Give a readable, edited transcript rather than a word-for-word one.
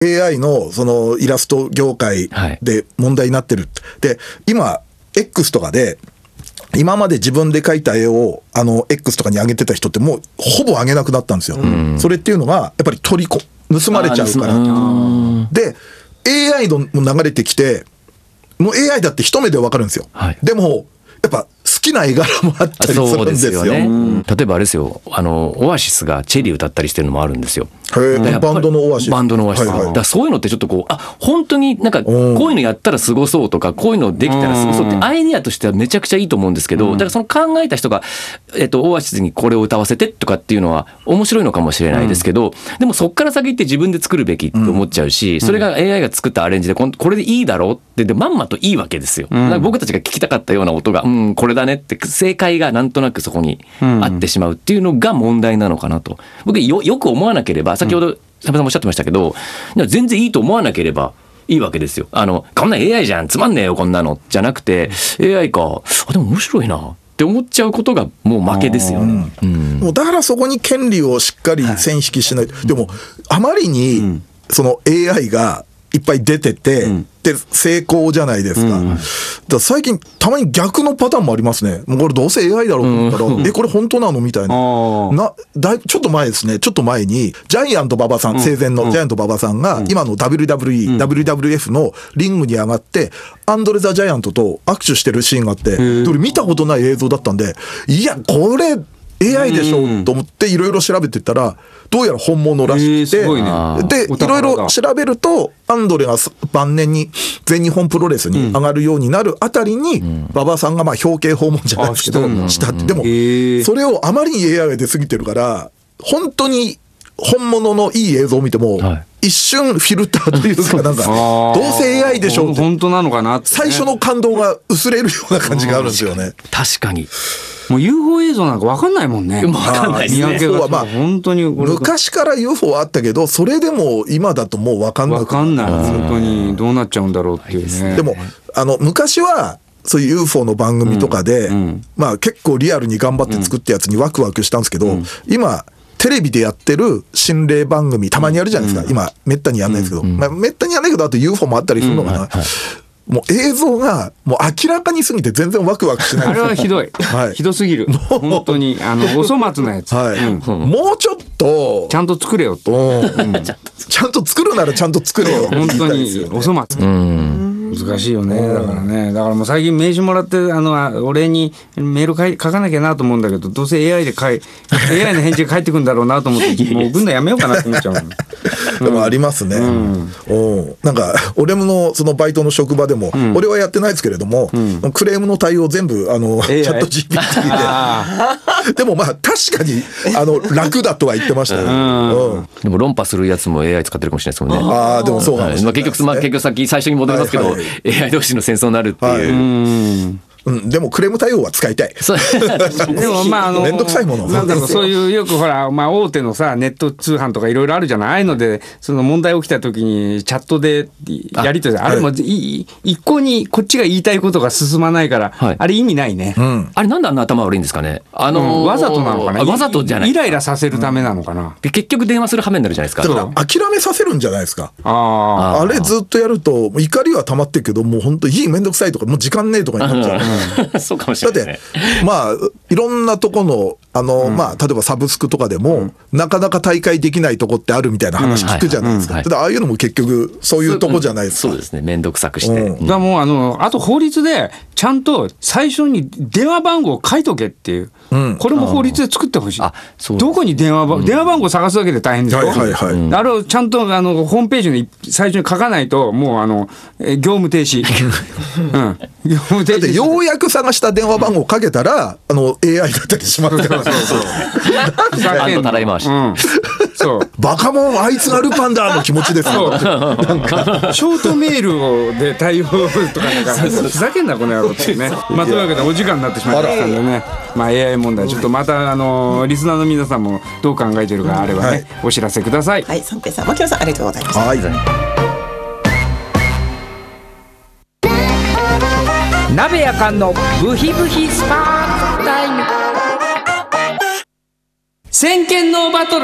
AI のそのイラスト業界で問題になってる。で、今、X とかで、今まで自分で描いた絵をX とかに上げてた人ってもうほぼ上げなくなったんですよ。それっていうのがやっぱり盗まれちゃうから。で、AI の流れてきて、もう AI だって一目でわかるんですよ。でも、やっぱ好きな絵柄もあったりするんですよ。 そうですよね。例えばあれですよ、オアシスがチェリー歌ったりしてるのもあるんですよ。 バンドのオアシス。 バンドのオアシス。だからそういうのってちょっとこう、本当になんかこういうのやったらすごそうとか、こういうのできたらすごそうってアイディアとしてはめちゃくちゃいいと思うんですけど、だからその考えた人が、オアシスにこれを歌わせてとかっていうのは面白いのかもしれないですけど、でもそっから先って自分で作るべきって思っちゃうし、それが AI が作ったアレンジでこれでいいだろうってでまんまといいわけですよ。だから僕たちが聞きたかったような音が、これだねって正解がなんとなくそこにあってしまうっていうのが問題なのかなと。僕よく思わなければ、先ほど佐部さんもおっしゃってましたけど、全然いいと思わなければいいわけですよ。こんな AI じゃん、つまんねえよこんなのじゃなくて、 AI か、でも面白いなって思っちゃうことがもう負けですよね。 もうだからそこに権利をしっかり線引きしない。でもあまりにその AI がいっぱい出てて、で成功じゃないですか。だから最近たまに逆のパターンもありますね。もうこれどうせ AI だろうと思ったら、これ本当なのみたいな。ちょっと前ですね。ちょっと前にジャイアント馬場さん、生前のジャイアント馬場さんが今の WWE、WWF のリングに上がってアンドレ・ザ・ジャイアントと握手してるシーンがあって、それ見たことない映像だったんで、いやこれAI でしょと思っていろいろ調べてったら、どうやら本物らしくて、でいろいろ調べるとアンドレが晩年に全日本プロレスに上がるようになるあたりに馬場さんが表敬訪問じゃないですけどしたって。でもそれをあまりに AI が出過ぎてるから、本当に本物のいい映像を見ても一瞬フィルターというか、なんかどうせ AI でしょって本当なのかなって最初の感動が薄れるような感じがあるんですよね。 確かにもう UFO 映像なんか分かんないもんね。 分かんないですね。 見分けが本当に昔から UFO はあったけど、それでも今だともう分かんなくなる。 分かんない。本当にどうなっちゃうんだろうっていうね。 でも昔はそういう UFO の番組とかで、結構リアルに頑張って作ったやつにワクワクしたんですけど、今テレビでやってる心霊番組たまにやるじゃないですか。今めったにやんないですけど、めったにやんないけど、あと UFO もあったりするのかな。もう映像がもう明らかにすぎて全然ワクワクしない。 あれはひどい、ひどすぎる。本当にお粗末なやつ、 もうちょっとちゃんと作れよと、 ちゃんと作るならちゃんと作れよ。 本当にお粗末。難しいよね。だからね、だからもう最近名刺もらってお礼にメール書かなきゃなと思うんだけど、どうせ AI の返事が返ってくるんだろうなと思ってもう送るのやめようかなと思っちゃう。 でもありますね。なんか俺のそのバイトの職場でも、俺はやってないですけれども、クレームの対応全部チャット GPT ででも確かに楽だとは言ってましたよ。 でも論破するやつも AI 使ってるかもしれないですもんね。 でもそうなんですね。 結局最初に戻りますけど、AI 同士の戦争になるっていう。 でもクレーム対応は使いたい。 でもめんどくさいもの。 なんだろう、そういうよくほら大手のさネット通販とかいろいろあるじゃない。ああいうのでその問題起きた時にチャットでやり取り、あれも一向にこっちが言いたいことが進まないから、あれ意味ないね。 あれなんであんな頭悪いんですかね。 わざとなのかな。 わざとじゃない。 イライラさせるためなのかな。 結局電話する羽目になるじゃないですか。 だから諦めさせるんじゃないですか。あれずっとやると怒りは溜まってるけど、もう本当にめんどくさいとかもう時間ねえとかになっちゃう。 そうかもしれない。 だっていろんなとこの例えばサブスクとかでも、なかなか大会できないとこってあるみたいな話聞くじゃないですか。ああいうのも結局そういうとこじゃないですか。 そうですね。面倒くさくして。 だからもうあと法律でちゃんと最初に電話番号を書いとけっていう、これも法律で作ってほしい。どこに電話番号探すだけで大変でしょ。あれをちゃんとホームページに最初に書かないともう業務停止。業務停止。 だってようやく探した電話番号をかけたらAI だったりしますから。 たらい回し。 バカモンあいつがルパンだの気持ちですよ。 ショートメールで対応とかふざけんなこの野郎ってね。というわけでお時間になってしまいましたんでね。AI 問題ちょっとまたリスナーの皆さんもどう考えているかあればね、お知らせください。 三平さん、牧野さんありがとうございました。 鍋やかんのブヒブヒスパークタイム。先見のバトル。